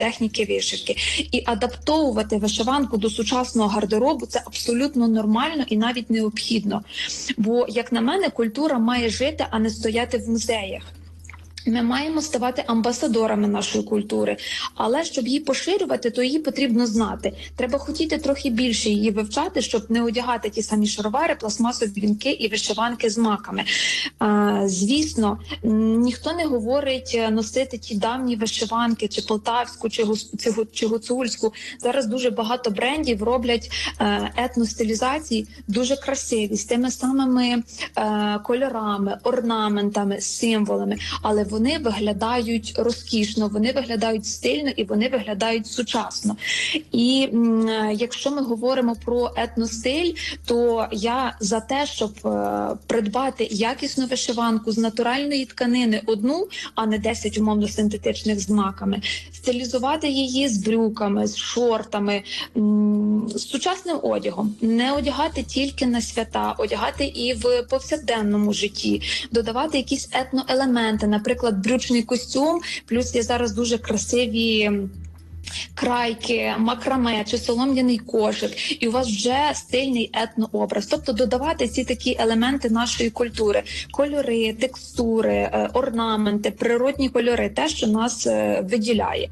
техніки вишивки. І адаптовувати вишиванку до сучасного гардеробу – це абсолютно нормально і навіть необхідно. Бо, як на мене, культура має жити, а не стояти в музеях. Ми маємо ставати амбасадорами нашої культури, але щоб її поширювати, то її потрібно знати. Треба хотіти трохи більше її вивчати, щоб не одягати ті самі шаровари, пластмасові вінки і вишиванки з маками. Звісно, ніхто не говорить носити ті давні вишиванки, чи полтавську, чи гуцульську. Зараз дуже багато брендів роблять етностилізації, дуже красиві, з тими самими кольорами, орнаментами, символами, але вони виглядають розкішно, вони виглядають стильно і вони виглядають сучасно. І якщо ми говоримо про етностиль, то я за те, щоб придбати якісну вишиванку з натуральної тканини одну, а не 10 умовно синтетичних з маками, стилізувати її з брюками, з шортами, з сучасним одягом, не одягати тільки на свята, одягати і в повсякденному житті, додавати якісь етноелементи, наприклад, брючний костюм, плюс є зараз дуже красиві крайки, макраме чи солом'яний кошик, і у вас вже стильний етнообраз. Тобто додавати ці такі елементи нашої культури, кольори, текстури, орнаменти, природні кольори, те, що нас виділяє.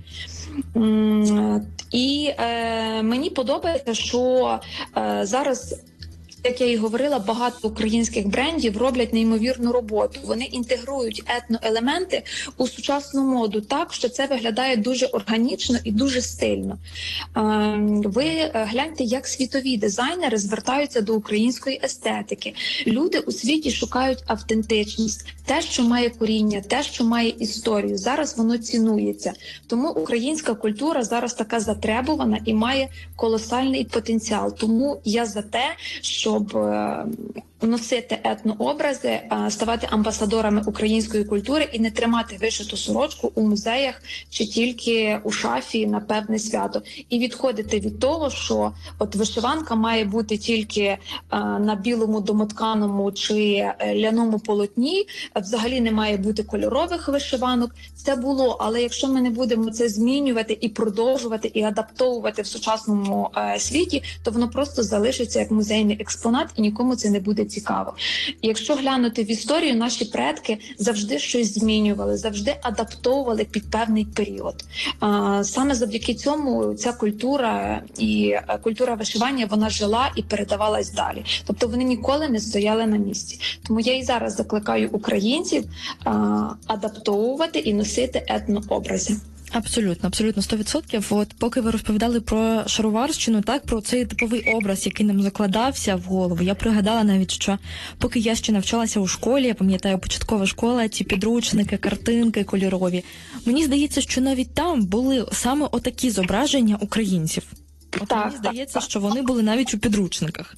І мені подобається, що зараз, як я і говорила, багато українських брендів роблять неймовірну роботу. Вони інтегрують етноелементи у сучасну моду так, що це виглядає дуже органічно і дуже стильно. Ви гляньте, як світові дизайнери звертаються до української естетики. Люди у світі шукають автентичність, те, що має коріння, те, що має історію. Зараз воно цінується. Тому українська культура зараз така затребувана і має колосальний потенціал. Тому я за те, щоб носити етнообрази, ставати амбасадорами української культури і не тримати вишиту сорочку у музеях чи тільки у шафі на певне свято. І відходити від того, що от вишиванка має бути тільки на білому домотканому чи ляному полотні, взагалі не має бути кольорових вишиванок. Це було, але якщо ми не будемо це змінювати і продовжувати, і адаптовувати в сучасному світі, то воно просто залишиться як музейний експонат і нікому це не буде цікаво. Якщо глянути в історію, наші предки завжди щось змінювали, завжди адаптовували під певний період. Саме завдяки цьому ця культура і культура вишивання, вона жила і передавалась далі. Тобто вони ніколи не стояли на місці. Тому я і зараз закликаю українців адаптовувати і носити етнообрази. Абсолютно, абсолютно, 100%. От поки ви розповідали про шароварщину, так, про цей типовий образ, який нам закладався в голову, я пригадала навіть, що поки я ще навчалася у школі, я пам'ятаю, початкова школа, ці підручники, картинки кольорові, мені здається, що навіть там були саме отакі зображення українців. Мені здається, що вони були навіть у підручниках.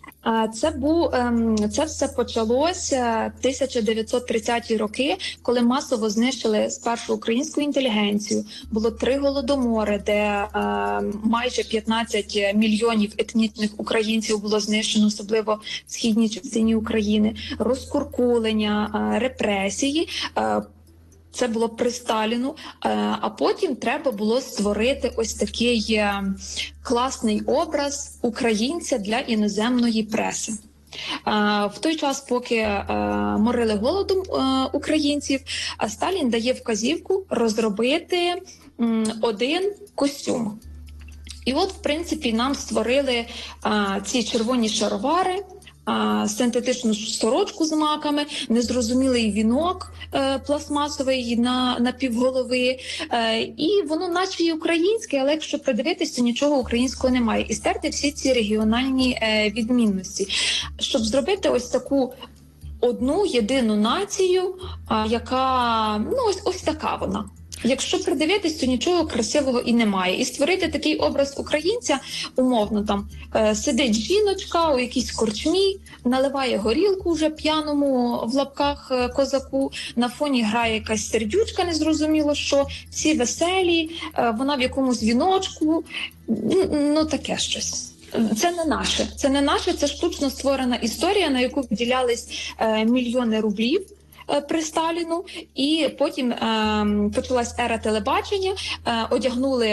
Це все почалося 1930-ті роки, коли масово знищили спершу українську інтелігенцію. Було 3 голодомори, де майже 15 мільйонів етнічних українців було знищено, особливо в східній частині України. Розкуркулення, репресії. Це було при Сталіну, а потім треба було створити ось такий класний образ українця для іноземної преси. В той час, поки морили голодом українців, Сталін дає вказівку розробити один костюм. І от, в принципі, нам створили ці червоні шаровари, синтетичну сорочку з маками, незрозумілий вінок пластмасовий на півголови, і воно наче і українське, але якщо придивитися, нічого українського немає. І стерти всі ці регіональні відмінності. Щоб зробити ось таку одну єдину націю, яка, ось така вона. Якщо придивитись, то нічого красивого і немає. І створити такий образ українця, умовно, там сидить жіночка у якійсь корчмі, наливає горілку вже п'яному в лапках козаку, на фоні грає якась сердючка, незрозуміло що, всі веселі, вона в якомусь віночку, таке щось. Це не наше, це штучно створена історія, на яку виділялись мільйони рублів. при Сталіну, і потім почалась ера телебачення, одягнули